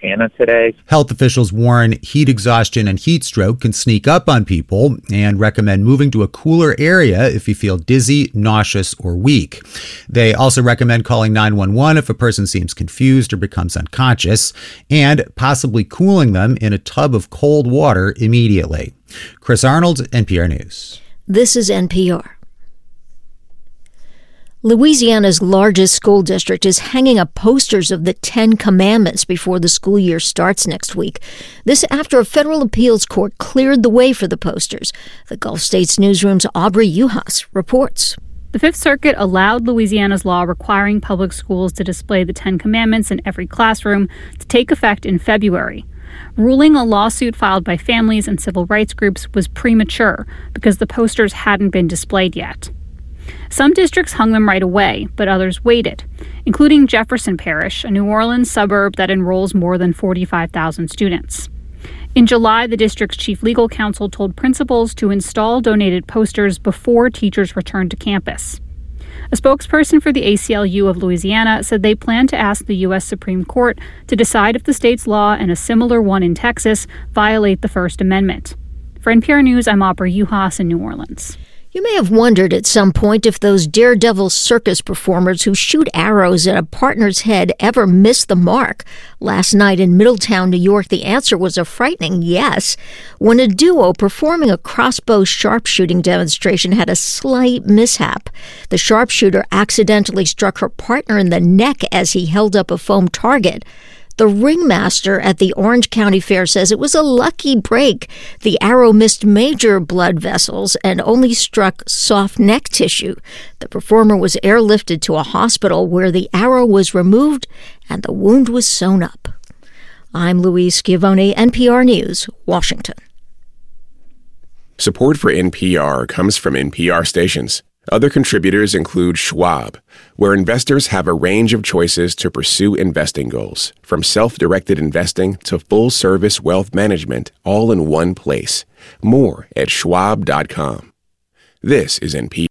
Louisiana today. Health officials warn heat exhaustion and heat stroke can sneak up on people and recommend moving to a cooler area if you feel dizzy, nauseous, or weak. They also recommend calling 911 if a person seems confused or becomes unconscious, and possibly cooling them in a tub of cold water immediately. Chris Arnold, NPR News. This is NPR. Louisiana's largest school district is hanging up posters of the 10 Commandments before the school year starts next week. This after a federal appeals court cleared the way for the posters. The Gulf States Newsroom's Aubrey Uhas reports. The Fifth Circuit allowed Louisiana's law requiring public schools to display the 10 Commandments in every classroom to take effect in February. Ruling a lawsuit filed by families and civil rights groups was premature because the posters hadn't been displayed yet. Some districts hung them right away, but others waited, including Jefferson Parish, a New Orleans suburb that enrolls more than 45,000 students. In July, the district's chief legal counsel told principals to install donated posters before teachers returned to campus. A spokesperson for the ACLU of Louisiana said they plan to ask the U.S. Supreme Court to decide if the state's law and a similar one in Texas violate the First Amendment. For NPR News, I'm Aubrey Uhas in New Orleans. You may have wondered at some point if those daredevil circus performers who shoot arrows at a partner's head ever miss the mark. Last night in Middletown, New York, the answer was a frightening yes, when a duo performing a crossbow sharpshooting demonstration had a slight mishap. The sharpshooter accidentally struck her partner in the neck as he held up a foam target. The ringmaster at the Orange County Fair says it was a lucky break. The arrow missed major blood vessels and only struck soft neck tissue. The performer was airlifted to a hospital where the arrow was removed and the wound was sewn up. I'm Louise Schiavone, NPR News, Washington. Support for NPR comes from NPR stations. Other contributors include Schwab, where investors have a range of choices to pursue investing goals, from self-directed investing to full-service wealth management, all in one place. More at schwab.com. This is NPR.